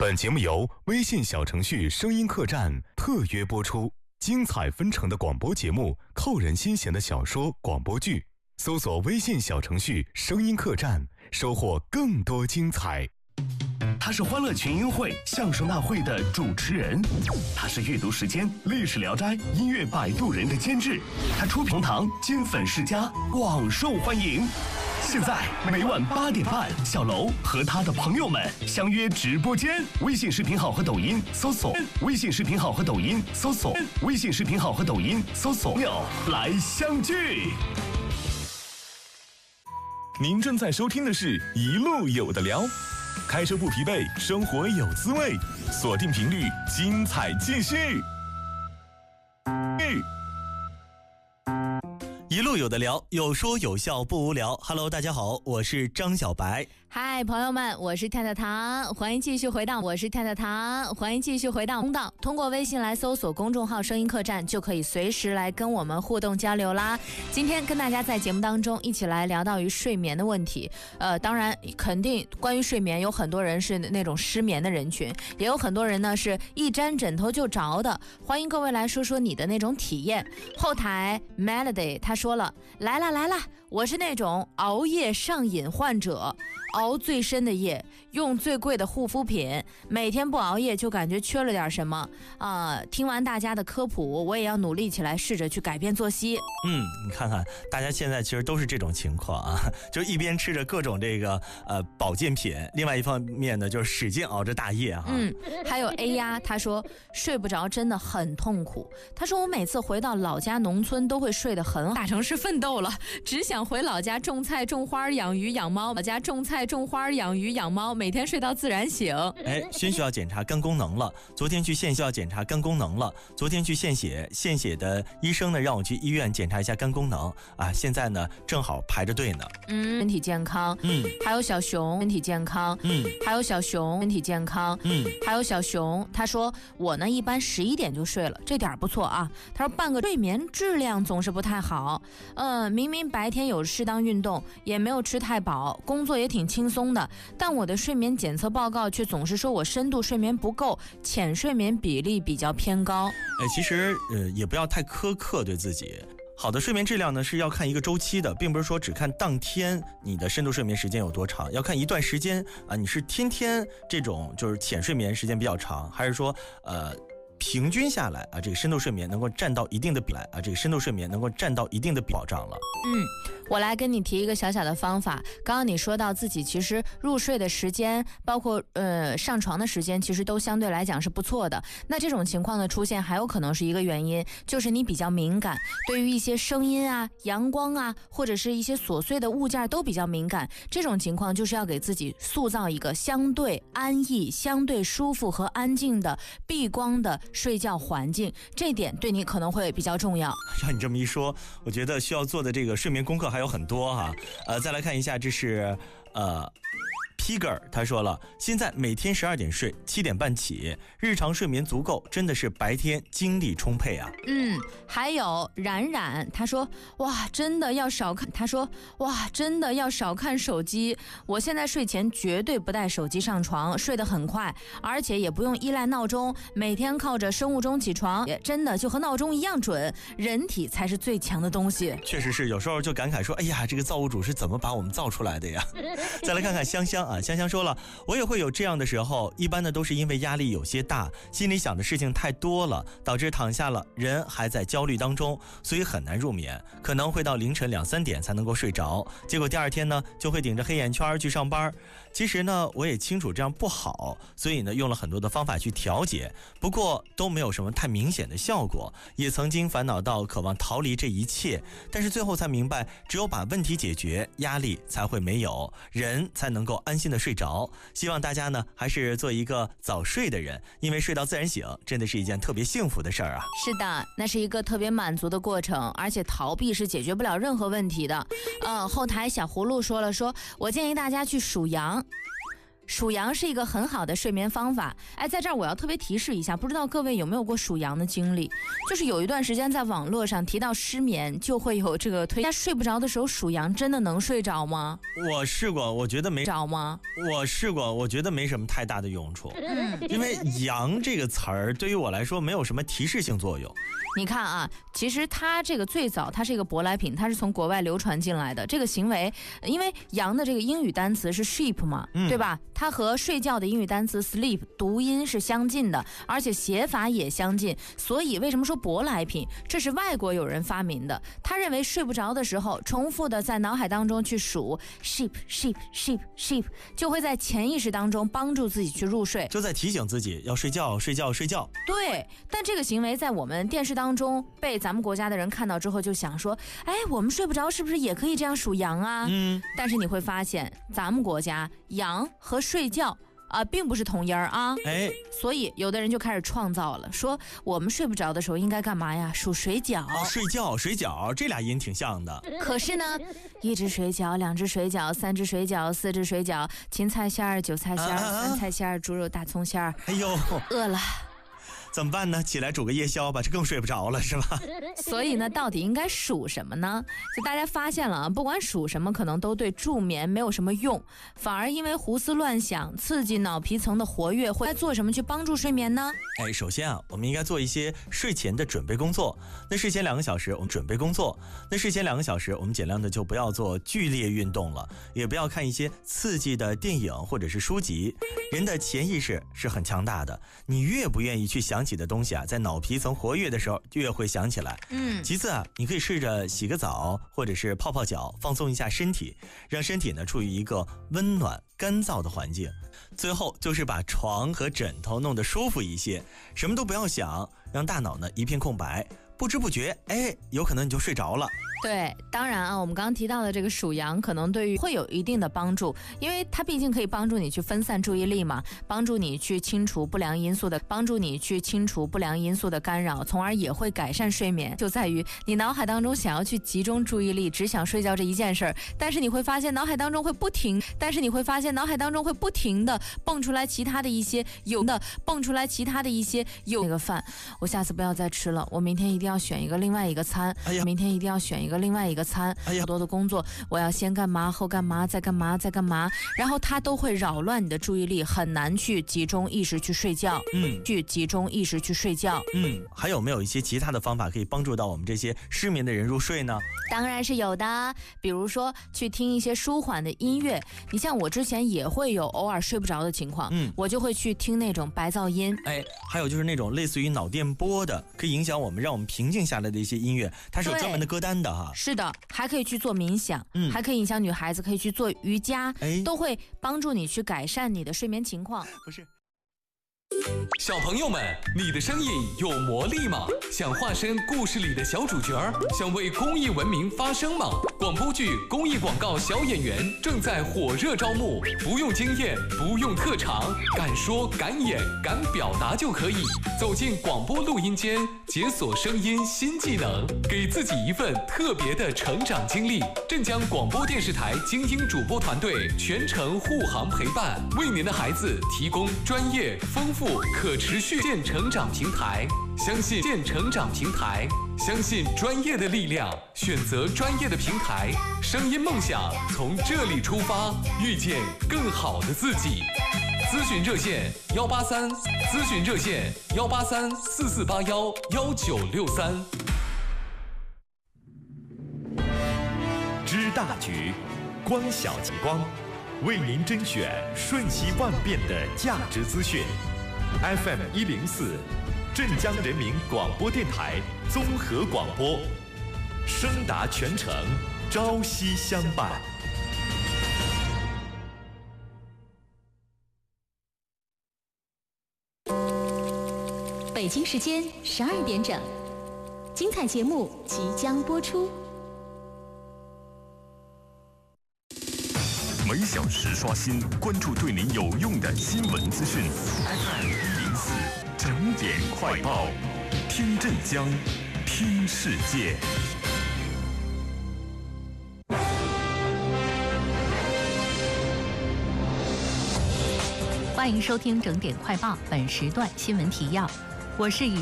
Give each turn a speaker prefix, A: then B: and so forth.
A: 本节目由微信小程序声音客栈特约播出，精彩纷呈的广播节目，扣人心弦的小说、广播剧，搜索微信小程序声音客栈，收获更多精彩。
B: 他是欢乐群英会相声大会的主持人，他是阅读时间历史聊斋音乐摆渡人的监制，他出品堂金粉世家广受欢迎。现在每晚8点半，小楼和他的朋友们相约直播间，微信视频号和抖音搜索微信视频号和抖音搜索微信视频号和抖音搜索来相聚。
C: 您正在收听的是一路有的聊，开车不疲惫，生活有滋味，锁定频率，精彩继续。
D: 一路有的聊，有说有笑不无聊。Hello， 大家好，我是张小白。
E: 嗨，朋友们，我是跳跳糖，欢迎继续回到我是跳跳糖，欢迎继续回到通道。通过微信来搜索公众号声音客栈，就可以随时来跟我们互动交流啦。今天跟大家在节目当中一起来聊到于睡眠的问题。当然肯定关于睡眠，有很多人是那种失眠的人群，也有很多人呢是一沾枕头就着的。欢迎各位来说说你的那种体验。后台 Melody 他说了，来啦，我是那种熬夜上瘾患者，熬最深的夜，用最贵的护肤品，每天不熬夜就感觉缺了点什么听完大家的科普，我也要努力起来，试着去改变作息。
D: 你看看大家现在其实都是这种情况啊，就一边吃着各种这个保健品，另外一方面呢就是使劲熬着大夜啊。
E: 还有 A 呀，他说睡不着真的很痛苦。他说我每次回到老家农村都会睡得很好，大城市奋斗了，只想回老家种菜种花养鱼养猫，老家种菜种花养鱼养猫，每天睡到自然醒。
D: 宣需要检查肝功能了，昨天去县需要检查肝功能了，昨天去献血的医生呢让我去医院检查一下肝功能啊，现在呢正好排着队呢。
E: 身体健康。还有小熊身体健康。还有小熊身体健康。还有小熊他说我呢一般11点就睡了，这点不错啊。他说半个睡眠质量总是不太好，明明白天有适当运动，也没有吃太饱，工作也挺轻松的，但我的睡眠检测报告却总是说我深度睡眠不够，浅睡眠比例比较偏高。
D: 其实也不要太苛刻对自己。好的睡眠质量呢是要看一个周期的，并不是说只看当天你的深度睡眠时间有多长，要看一段时间啊，你是天天这种就是浅睡眠时间比较长，还是说平均下来啊，这个深度睡眠能够占到一定的比例啊，这个深度睡眠能够占到一定的保障了。
E: 我来跟你提一个小小的方法。刚刚你说到自己其实入睡的时间，包括上床的时间，其实都相对来讲是不错的。那这种情况的出现，还有可能是一个原因，就是你比较敏感，对于一些声音啊、阳光啊，或者是一些琐碎的物件都比较敏感。这种情况就是要给自己塑造一个相对安逸、相对舒服和安静的避光的睡觉环境，这点对你可能会比较重要。
D: 让你这么一说，我觉得需要做的这个睡眠功课还有很多哈。再来看一下，这是Piger 他说了，现在每天12点睡，7点半起，日常睡眠足够，真的是白天精力充沛啊。
E: 还有冉他说哇真的要少看手机，我现在睡前绝对不带手机上床，睡得很快，而且也不用依赖闹钟，每天靠着生物钟起床，也真的就和闹钟一样准，人体才是最强的东西。
D: 确实是，有时候就感慨说，哎呀，这个造物主是怎么把我们造出来的呀。再来看看香香啊，香香说了，我也会有这样的时候，一般呢都是因为压力有些大，心里想的事情太多了，导致躺下了，人还在焦虑当中，所以很难入眠，可能会到凌晨2、3点才能够睡着，结果第二天呢就会顶着黑眼圈去上班。其实呢我也清楚这样不好，所以呢用了很多的方法去调节，不过都没有什么太明显的效果，也曾经烦恼到渴望逃离这一切，但是最后才明白，只有把问题解决，压力才会没有，人才能够安心的睡着。希望大家呢还是做一个早睡的人，因为睡到自然醒真的是一件特别幸福的事儿啊。
E: 是的，那是一个特别满足的过程，而且逃避是解决不了任何问题的。后台小葫芦说了，说我建议大家去数羊。 数羊是一个很好的睡眠方法。哎，在这儿我要特别提示一下，不知道各位有没有过数羊的经历？就是有一段时间在网络上提到失眠，就会有这个推，大家睡不着的时候数羊真的能睡着吗？
D: 我试过，我觉得没
E: 着吗？
D: 我试过，我觉得没什么太大的用处。因为羊这个词儿对于我来说没有什么提示性作用。
E: 你看啊，其实它这个最早它是一个舶来品，它是从国外流传进来的。这个行为，因为羊的这个英语单词是 sheep 嘛，对吧？它和睡觉的英语单词 sleep 读音是相近的，而且写法也相近。所以为什么说舶来品？这是外国有人发明的。他认为睡不着的时候，重复的在脑海当中去数 sheep sheep sheep sheep， 就会在潜意识当中帮助自己去入睡，
D: 就在提醒自己要睡觉睡觉睡觉。
E: 对，但这个行为在我们电视当中被咱们国家的人看到之后，就想说，哎，我们睡不着是不是也可以这样数羊啊？但是你会发现，咱们国家羊和睡觉并不是同音儿啊。
D: 哎，
E: 所以有的人就开始创造了，说我们睡不着的时候应该干嘛呀？数水饺。
D: 睡觉水饺这俩音挺像的。
E: 可是呢，一只水饺，两只水饺，三只水饺，四只水饺，芹菜馅儿，韭菜馅儿，酸菜馅儿，猪肉大葱馅儿。
D: 哎呦，
E: 饿了。
D: 怎么办呢？起来煮个夜宵吧，这更睡不着了，是吧？
E: 所以呢，到底应该数什么呢？就大家发现了啊，不管数什么，可能都对助眠没有什么用，反而因为胡思乱想，刺激脑皮层的活跃，会做什么去帮助睡眠呢？
D: 哎，首先啊，我们应该做一些睡前的准备工作。那睡前2个小时我们准备工作，那睡前2个小时我们尽量的就不要做剧烈运动了，也不要看一些刺激的电影或者是书籍。人的潜意识是很强大的，你越不愿意去想起的东西啊，在脑皮层活跃的时候越会想起来。其次啊，你可以试着洗个澡，或者是泡泡脚，放松一下身体，让身体呢处于一个温暖干燥的环境。最后就是把床和枕头弄得舒服一些，什么都不要想，让大脑呢一片空白，不知不觉，哎，有可能你就睡着了。
E: 对，当然啊，我们刚刚提到的这个数羊可能对于会有一定的帮助，因为它毕竟可以帮助你去分散注意力嘛，帮助你去清除不良因素的干扰，从而也会改善睡眠。就在于你脑海当中想要去集中注意力，只想睡觉这一件事儿，但是你会发现脑海当中会不停的蹦出来其他的一些那个饭，我下次不要再吃了，我明天一定要选一个另外一个餐，好多的工作，我要先干嘛后干嘛再干嘛，然后它都会扰乱你的注意力，很难去集中意识去睡觉。
D: 还有没有一些其他的方法可以帮助到我们这些失眠的人入睡呢？
E: 当然是有的，比如说去听一些舒缓的音乐。你像我之前也会有偶尔睡不着的情况，我就会去听那种白噪音。
D: 哎，还有就是那种类似于脑电波的，可以影响我们，让我们平静下来的一些音乐，它是有专门的歌单的哈。
E: 是的，还可以去做冥想，还可以影响女孩子，可以去做瑜伽，都会帮助你去改善你的睡眠情况。
D: 不是。
F: 小朋友们，你的声音有魔力吗？想化身故事里的小主角，想为公益文明发声吗？广播剧、公益广告小演员正在火热招募，不用经验，不用特长，敢说敢演敢表达就可以走进广播录音间，解锁声音新技能，给自己一份特别的成长经历。镇江广播电视台精英主播团队全程护航陪伴，为您的孩子提供专业、丰富、可持续健成长平台。相信健成长平台，相信专业的力量，选择专业的平台，声音梦想从这里出发，遇见更好的自己。咨询热线183，咨询热线18344811963。
A: 知大局，观小极光，为您甄选瞬息万变的价值资讯。FM 104，镇江人民广播电台综合广播，声达全城，朝夕相伴。
G: 北京时间12点整，精彩节目即将播出。
A: 每小时刷新，关注对您有用的新闻资讯。FM 104整点快报，听镇江，听世界。
G: 欢迎收听整点快报本时段新闻提要，我是